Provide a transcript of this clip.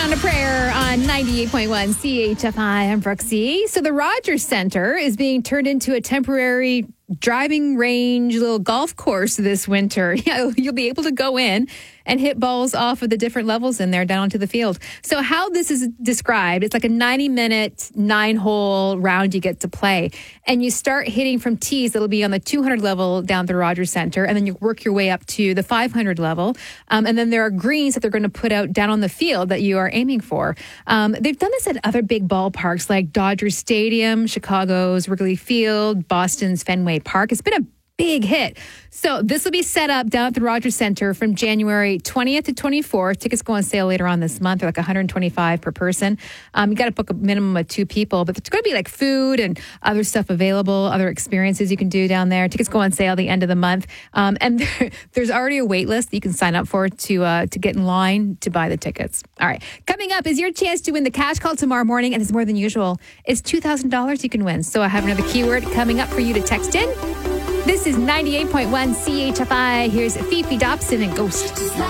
Sound of Prayer on 98.1 CHFI. I'm Brooksy. So the Rogers Center is being turned into a temporary driving range, little golf course this winter. Yeah, you'll be able to go in and hit balls off of the different levels in there down onto the field. So how this is described, it's like a 90-minute, 9-hole round you get to play. And you start hitting from tees that'll be on the 200 level down at the Rogers Center, and then you work your way up to the 500 level. And then there are greens that they're going to put out down on the field that you are aiming for. They've done this at other big ballparks like Dodger Stadium, Chicago's Wrigley Field, Boston's Fenway Park. It's been a big hit. So this will be set up down at the Rogers Center from January 20th to 24th. Tickets go on sale later on this month. They're like $125 per person. You got to book a minimum of 2 people, but there's going to be like food and other stuff available, other experiences you can do down there. Tickets go on sale at the end of the month. And there's already a wait list that you can sign up for to get in line to buy the tickets. All right. Coming up is your chance to win the cash call tomorrow morning, and it's more than usual. It's $2,000 you can win. So I have another keyword coming up for you to text in. This is 98.1 CHFI. Here's Fifi Dobson and Ghost.